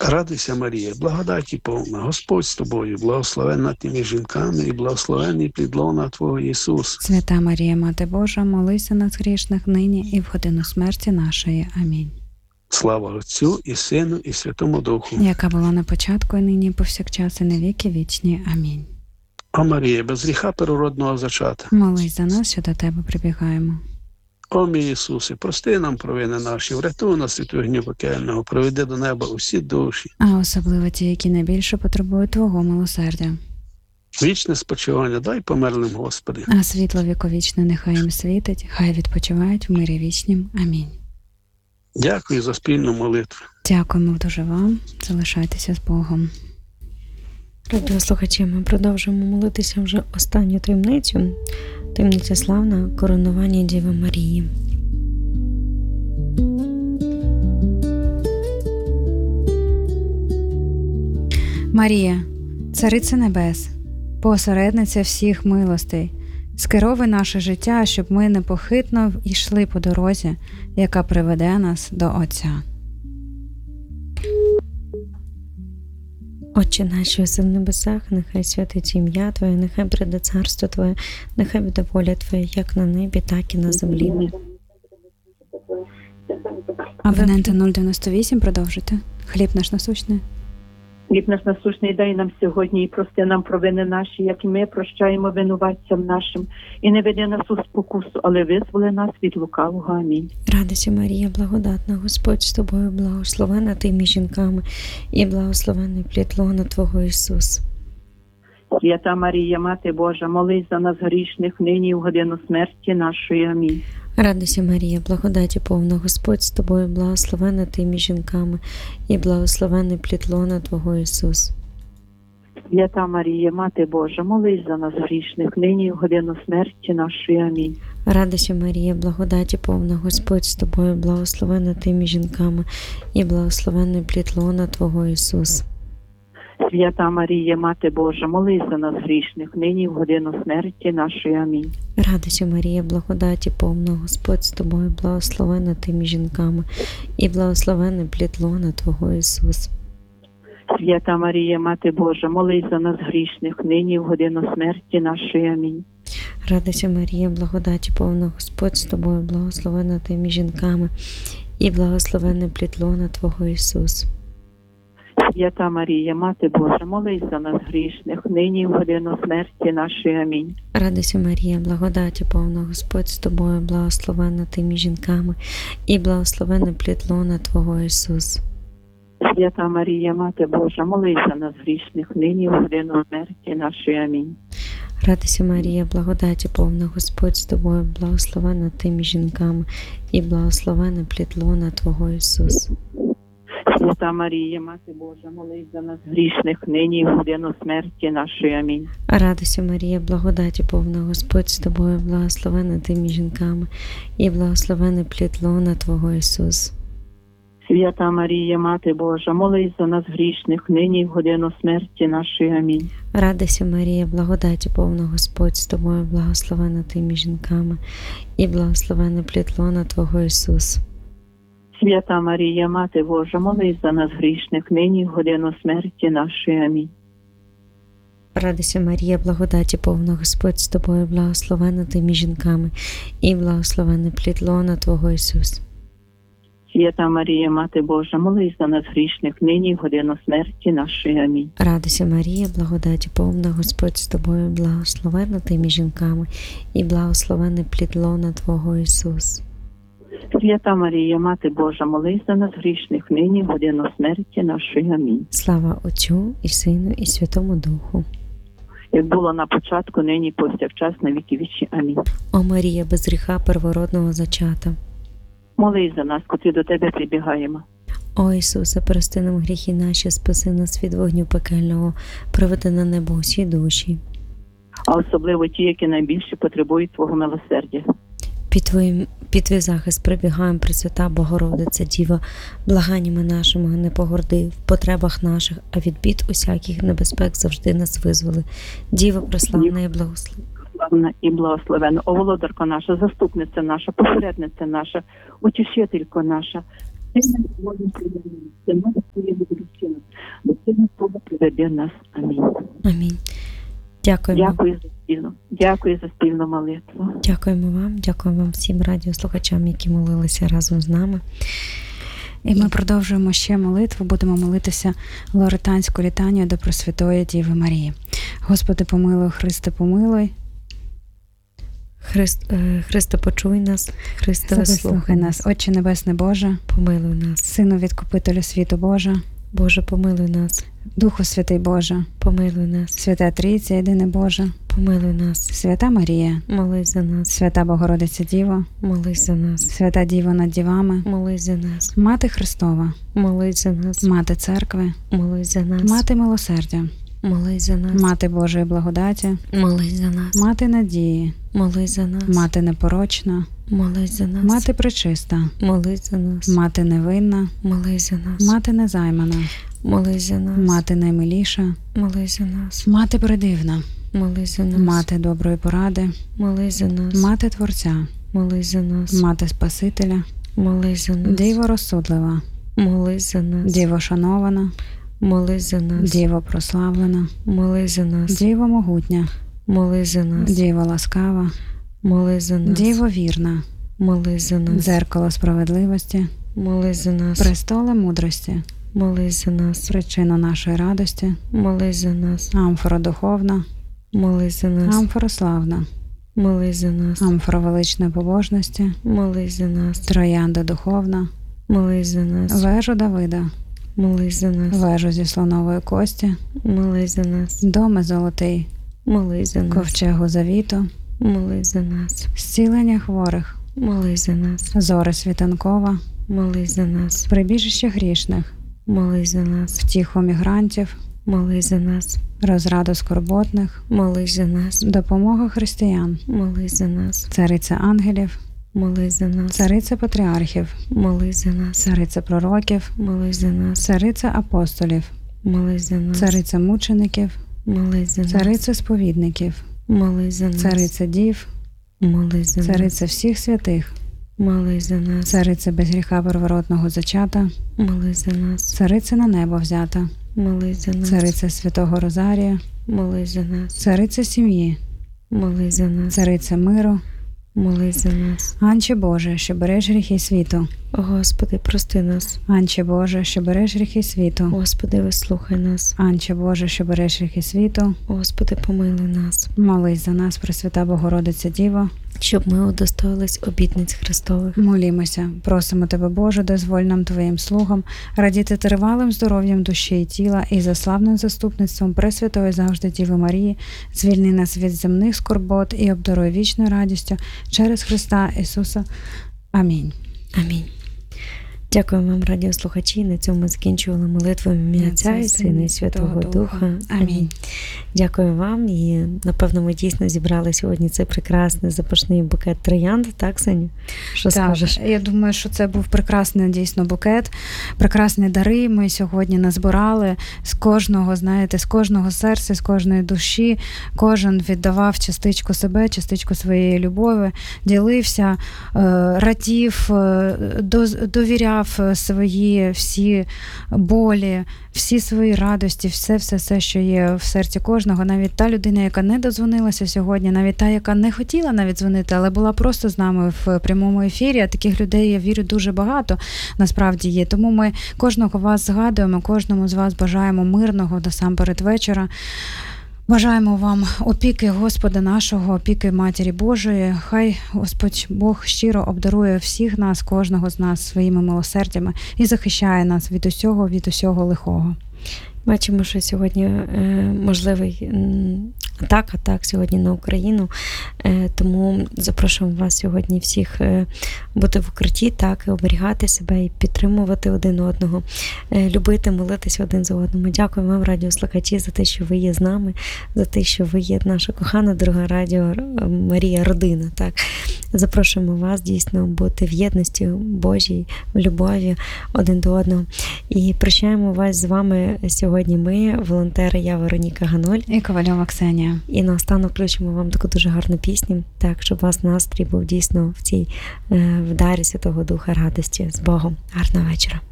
Радуйся, Марія, благодаті повна, Господь з тобою, благословенна ти між жінками і благословенний плід лона Твого Ісус. Свята Марія, Мати Божа, молися нас грішних нині і в годину смерті нашої. Амінь. Слава Отцю і Сину і Святому Духу. Яка була на початку, і нині, і повсякчас, і на віки вічні. Амінь. О Марія, без гріха первородного зачата. Молись за нас, що до Тебе прибігаємо. О мій Ісусе, прости нам провини наші, врятуй нас від вогню пекельного, проведи до неба усі душі. А особливо ті, які найбільше потребують Твого милосердя. Вічне спочивання дай померлим, Господи. А світло віковічне нехай їм світить, хай відпочивають в мирі вічнім. Амінь. Дякую за спільну молитву. Дякуємо дуже вам. Залишайтеся з Богом. Радіослухачі, ми продовжуємо молитися вже останню таємницю. Таємниця славна – коронування Діви Марії. Марія, Цариця Небес, посередниця всіх милостей, скеровуй наше життя, щоб ми непохитно йшли по дорозі, яка приведе нас до Отця. Отче наш, що єси в небесах, нехай святиться ім'я Твоє, нехай прийде царство Твоє, нехай буде воля Твоя, як на небі, так і на землі. Абоненти 098, продовжуйте. Хліб наш насущний. Хліб наш насущний дай нам сьогодні і прости нам провини наші, як і ми прощаємо винуватцям нашим. І не веди нас у спокусу, але визволи нас від лукавого. Амінь. Радуйся, Марія, благодатна, Господь з тобою, благословена ти між жінками, і благословений плід лона Твого Ісус. Свята Марія, Мати Божа, молись за нас грішних, нині і в годину смерті нашої. Амінь. Радуйся, Марія, благодаті повна, Господь з тобою, благословена ти між жінками, і благословений плід лона Твого Ісус. Свята Марія, Мати Божа, молись за нас грішних, нині і в годину смерті нашої. Амінь. Радуйся, Марія, благодаті повна, Господь з тобою, благословена ти між жінками, і благословений плід лона Твого Ісус. Свята Марія, Мати Божа, молись за нас грішних, нині і в годину смерті нашої. Амінь. Радуйся, Марія, благодаті повна, Господь з тобою, благословена ти між жінками, і благословений плід лона Твого Ісус. Свята Марія, Мати Божа, молись за нас грішних, нині і в годину смерті нашої. Амінь. Радуйся, Марія, благодаті повна, Господь з тобою, благословена ти між жінками, і благословений плід лона Твого Ісус. Свята Марія, Мати Божа, молись за нас грішних, нині і в годину смерті нашої. Амінь. Радуйся, Марія, благодаті повна, Господь з тобою, благословена ти між жінками, і благословений плід лона Твого Ісус. Свята Марія, Мати Божа, молись за нас грішних, нині і в годину смерті нашої. Амінь. Радуйся, Марія, благодаті повна, Господь з тобою, благословена ти між жінками, і благословений плід лона Твого Ісус. Свята Марія, Мати Божа, молись за нас грішних, нині і в годину смерті нашої. Амінь. Радуйся, Марія, благодаті повна, Господь з тобою, благословена ти між жінками, і благословений плід лона Твого Ісус. Свята Марія, Мати Божа, молись за нас грішних, нині і в годину смерті нашої. Амінь. Радуйся, Марія, благодаті повна, Господь з тобою, благословена ти між жінками, і благословений плід лона Твого Ісус. Свята Марія, Мати Божа, молись за нас грішних, нині і в годину смерті нашої. Амінь. Радуйся, Марія, благодаті повна, Господь з тобою, благословена ти між жінками, і благословений плід лона Твого Ісус. Свята Марія, Мати Божа, молись за нас грішних, нині і в годину смерті нашої. Амінь. Радуйся, Марія, благодаті повна, Господь з тобою, благословена ти між жінками, і благословений плід лона Твого Ісус. Свята Марія, Мати Божа, молись за нас грішних, нині і в годину смерті нашої. Амінь. Слава Отцю і Сину і Святому Духу. Як було на початку, нині і повсякчас, на віки вічні. Амінь. О Марія, без гріха первородного зачата. Молись за нас, котрі до Тебе прибігаємо. О Ісусе, прости нам гріхи наші, спаси нас від вогню пекельного, приведи на небо усі душі. А особливо ті, які найбільше потребують Твого милосердя. Під Твій захист прибігаємо, Пресвята Богородиця, Діва, благаннями нашими не погорди, в потребах наших, а від бід усяких небезпек завжди нас визволи. Діва преславна і благословена. Славна і благословена, о володарко наша, заступниця наша, посередниця наша, утішителько наша, ти не сьогодні прийдемо, ти може своєму доручину веди нас. Амінь. Амінь. Дякуємо. Дякую за спільну молитву. Дякуємо вам. Дякуємо вам всім радіослухачам, які молилися разом з нами. І ми продовжуємо ще молитву, будемо молитися лоретанську літанію до Пресвятої Діви Марії. Господи, помилуй, Христе, помилуй. Христе, почуй нас, Христе, вислухай нас. Отче Небесний Боже, Помилуй нас. Сину Відкупителю світу Боже, Боже, помилуй нас. Духу Святий Боже, Помилуй нас. Свята Трійця, єдине Боже, Помилуй нас. Свята Марія, Молись за нас. Свята Богородиця Діво, Молись за нас. Свята Діво над дівами, Молись за нас. Мати Христова, Молись за нас. Мати Церкви, Молись за нас. Мати милосердя, Молись за нас. Мати Божої благодаті, Молись за нас. Мати надії, Молись за нас. Мати непорочна, Молись за нас. Мати пречиста, Молись за нас. Мати невинна, Молись за нас. Мати незаймана, Молись за нас. Мати наймиліша, Молись за нас. Мати предивна, Молись за нас. Мати доброї поради, Молись за нас. Мати Творця, Молись за нас. Мати Спасителя, Молись за нас. Діво розсудлива, Молись за нас. Діво шанована, Молись за нас. Діво прославлена, Молись за нас. Діво могутня, Молись за нас. Діво ласкава, Молись за нас. Діво вірна, Молись за нас. дзеркало справедливості, Молись за нас. престоле мудрості, Молись за нас. причина нашої радості, Молись за нас. амфора духовна, Молись за нас. амфора славна, Молись за нас. амфора величної побожності, Молись за нас. троянда духовна, Молись за нас. вежу Давида, Молись за нас. вежу зі слонової кості, Молись за нас. доми золотий, Молись за нас. ковчегу завіту, Молись за нас. зцілення хворих, Молись за нас. зори світанкова, Молись за нас. прибіжище грішних, Молись за нас. втіху мігрантів, Молись за нас. розраду скорботних, Молись за нас. допомога християн, Молись за нас. цариця ангелів, Молись за нас. цариця патріархів, Молись за нас. цариця пророків, Молись за нас. цариця апостолів, Молись за нас. цариця мучеників, Молись за нас. цариця сповідників, Молись за нас. цариця дів, Молись за нас. цариця всіх святих, Молись за нас. цариця без гріха первородного зачата, Молись за нас. цариця на небо взята, Молись за нас. цариця святого Розарія, Молись за нас. цариця сім'ї, Молись за нас. цариця миру, Молись за нас. Анче Боже, що береш гріхи світу, Господи, прости нас. Анче Боже, що береш гріхи світу, Господи, вислухай нас. Анче Боже, що береш гріхи світу, Господи, помилуй нас. молись за нас, Пресвята Богородиця Діво, Щоб ми удостоїлись обітниць Христових. молімося, просимо Тебе, Боже, дозволь нам Твоїм слугам радіти тривалим здоров'ям душі і тіла і за славним заступництвом Пресвятої завжди Діви Марії, звільни нас від земних скорбот і обдаруй вічною радістю через Христа Ісуса. Амінь. Амінь. Дякую вам, радіослухачі. На цьому ми закінчували молитву в ім'я Отця і Сина і Святого Духа. Амінь. Дякую вам. І, напевно, ми дійсно зібрали сьогодні цей прекрасний запашний букет троянд. Так, Сеню? Що скажеш? Я думаю, що це був прекрасний дійсно букет, прекрасні дари ми сьогодні назбирали з кожного, знаєте, з кожного серця, з кожної душі. Кожен віддавав частичку себе, частичку своєї любові, ділився, радів, довіряв свої всі болі, всі свої радості, все, що є в серці кожного. Навіть та людина, яка не додзвонилася сьогодні, навіть та, яка не хотіла навіть дзвонити, але була просто з нами в прямому ефірі. А таких людей, я вірю, дуже багато насправді є. Тому ми кожного вас згадуємо, кожному з вас бажаємо мирного насамперед вечора. Бажаємо вам опіки Господа нашого, опіки Матері Божої. Хай Господь Бог щиро обдарує всіх нас, кожного з нас своїми милосердями і захищає нас від усього лихого. Бачимо, що сьогодні можливий атак сьогодні на Україну, тому запрошуємо вас сьогодні всіх бути в укритті, так, і оберігати себе, і підтримувати один одного, любити, молитися один за одним. Дякую вам, радіослухачі, за те, що ви є з нами, за те, що ви є наша кохана друга Радіо Марія родина. Так. Запрошуємо вас дійсно бути в єдності Божій, в любові один до одного. І прощаємо вас з вами сьогодні ми, волонтери, я Вероніка Ганоль І Ковальова Ксенія. І наостанок включимо вам таку дуже гарну пісню, так, щоб у вас настрій був дійсно в цій вдарі Святого Духа радості. З Богом. Гарного вечора.